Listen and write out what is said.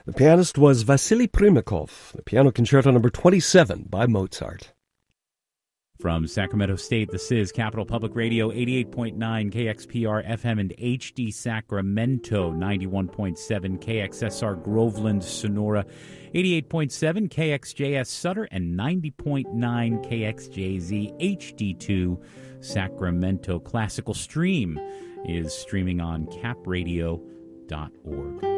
The pianist was Vasily Primakov, the Piano Concerto No. 27 by Mozart. From Sacramento State, this is Capital Public Radio, 88.9 KXPR FM and HD Sacramento, 91.7 KXSR Groveland, Sonora, 88.7 KXJS Sutter, and 90.9 KXJZ HD2 Sacramento. Classical Stream is streaming on capradio.org.